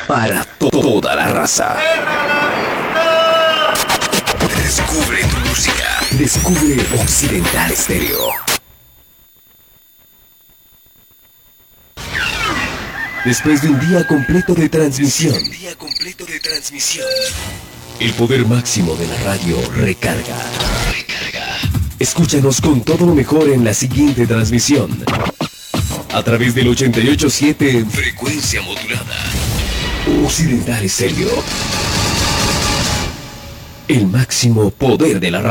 para toda la raza. Descubre tu música. Descubre Occidental Stereo. Después de un día completo de transmisión, el poder máximo de la radio recarga. Escúchanos con todo lo mejor en la siguiente transmisión. A través del 88.7 en frecuencia modulada. Occidental Stereo. El máximo poder de la radio.